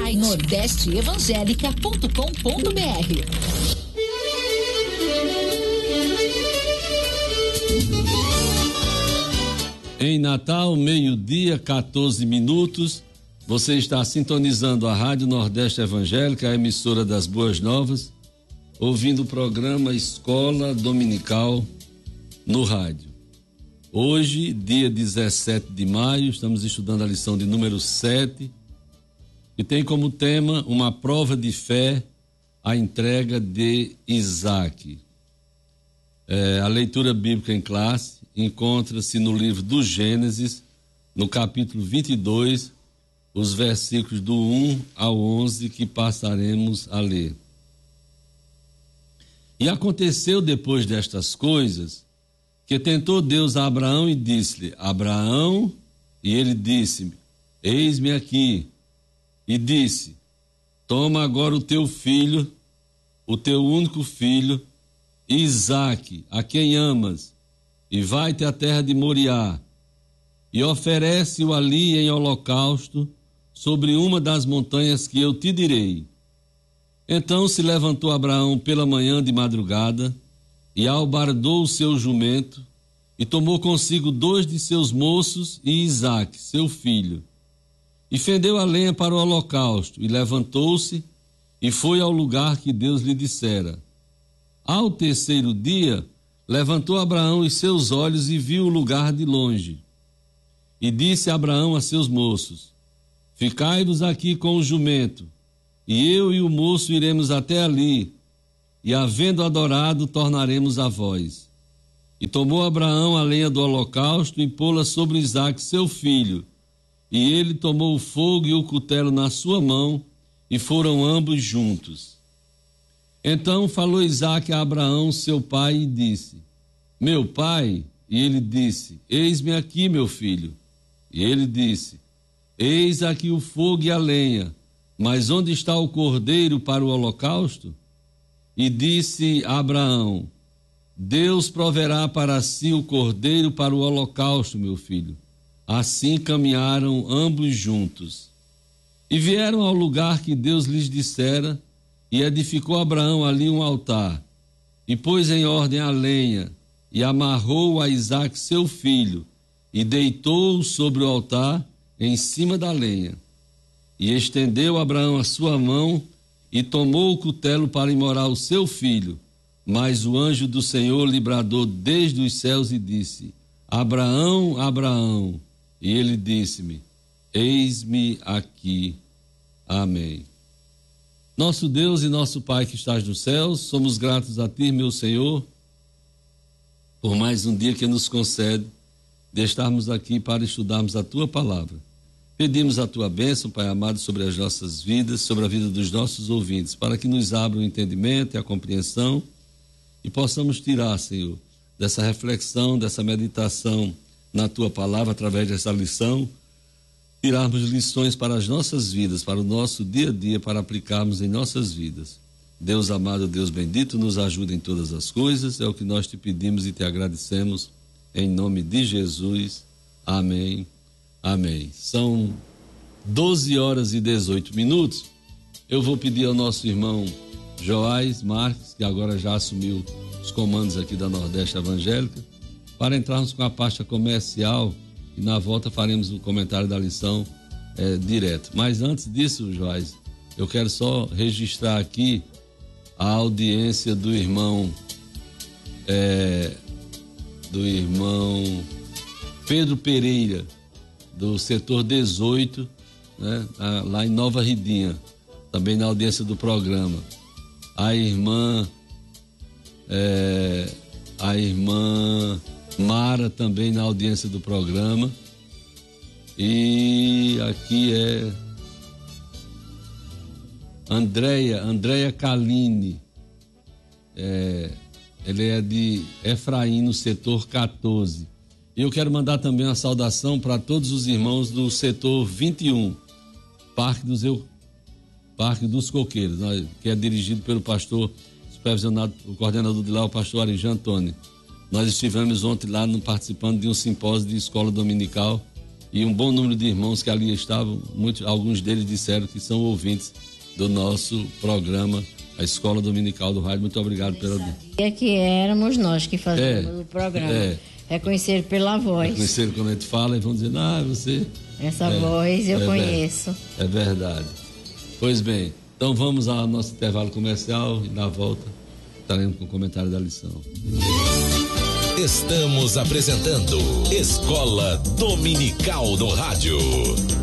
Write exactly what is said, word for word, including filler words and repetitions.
site nordeste evangélica ponto com ponto br. Em Natal, meio-dia, quatorze minutos, você está sintonizando a Rádio Nordeste Evangélica, a emissora das Boas Novas, ouvindo o programa Escola Dominical no rádio. Hoje, dia dezessete de maio, estamos estudando a lição de número sete, que tem como tema uma prova de fé, a entrega de Isaac. É, a leitura bíblica em classe encontra-se no livro do Gênesis, no capítulo vinte e dois, os versículos do um ao onze que passaremos a ler. E aconteceu depois destas coisas, que tentou Deus a Abraão e disse-lhe: Abraão, e ele disse-me: Eis-me aqui. E disse: Toma agora o teu filho, o teu único filho, Isaque, a quem amas, e vai-te à terra de Moriá, e oferece-o ali em holocausto, sobre uma das montanhas que eu te direi. Então se levantou Abraão pela manhã de madrugada, e albardou o seu jumento, e tomou consigo dois de seus moços e Isaque, seu filho, e fendeu a lenha para o holocausto, e levantou-se, e foi ao lugar que Deus lhe dissera. Ao terceiro dia, levantou Abraão os seus olhos e viu o lugar de longe. E disse Abraão a seus moços: Ficai-vos aqui com o jumento, e eu e o moço iremos até ali, e havendo adorado, tornaremos a vós. E tomou Abraão a lenha do holocausto e pô-la sobre Isaque, seu filho. E ele tomou o fogo e o cutelo na sua mão, e foram ambos juntos. Então falou Isaque a Abraão, seu pai, e disse: Meu pai? E ele disse: Eis-me aqui, meu filho. E ele disse: Eis aqui o fogo e a lenha, mas onde está o cordeiro para o holocausto? E disse Abraão: Deus proverá para si o cordeiro para o holocausto, meu filho. Assim caminharam ambos juntos. E vieram ao lugar que Deus lhes dissera, e edificou Abraão ali um altar, e pôs em ordem a lenha, e amarrou a Isaque seu filho, e deitou-o sobre o altar, em cima da lenha. E estendeu Abraão a sua mão, e tomou o cutelo para imolar o seu filho. Mas o anjo do Senhor lhe bradou desde os céus e disse: Abraão, Abraão. E ele disse-me: Eis-me aqui. Amém. Nosso Deus e nosso Pai que estás nos céus, somos gratos a Ti, meu Senhor, por mais um dia que nos concede de estarmos aqui para estudarmos a Tua palavra. Pedimos a Tua bênção, Pai amado, sobre as nossas vidas, sobre a vida dos nossos ouvintes, para que nos abra o entendimento e a compreensão e possamos tirar, Senhor, dessa reflexão, dessa meditação na Tua palavra, através dessa lição, tirarmos lições para as nossas vidas, para o nosso dia a dia, para aplicarmos em nossas vidas. Deus amado, Deus bendito, nos ajuda em todas as coisas, é o que nós te pedimos e te agradecemos, em nome de Jesus. Amém, amém. São doze horas e dezoito minutos. Eu vou pedir ao nosso irmão Joás Marques, que agora já assumiu os comandos aqui da Nordeste Evangélica, para entrarmos com a pasta comercial. E na volta faremos o comentário da lição é, direto. Mas antes disso, Joás, eu quero só registrar aqui a audiência do irmão é, do irmão Pedro Pereira, do setor dezoito, né, lá em Nova Ridinha, também na audiência do programa. A irmã é, a irmã Mara também na audiência do programa. E aqui é Andréia, Andréia Kaline, é, ele é de Efraim, no setor quatorze. E eu quero mandar também uma saudação para todos os irmãos do setor vinte e um, Parque dos, Eu, Parque dos Coqueiros, né, que é dirigido pelo pastor supervisionado, o coordenador de lá, o pastor Arijan Antônio. Nós estivemos ontem lá no, participando de um simpósio de escola dominical e um bom número de irmãos que ali estavam, muitos, alguns deles disseram que são ouvintes do nosso programa, a Escola Dominical do Rádio. Muito obrigado pela... É que éramos nós que fazíamos é, o programa. É. Reconhecer pela voz. Reconhecer quando a gente fala e vão dizer, ah, você... Essa é, voz eu é conheço. Ver, é verdade. Pois bem, então vamos ao nosso intervalo comercial e na volta estaremos com o comentário da lição. Estamos apresentando Escola Dominical do Rádio.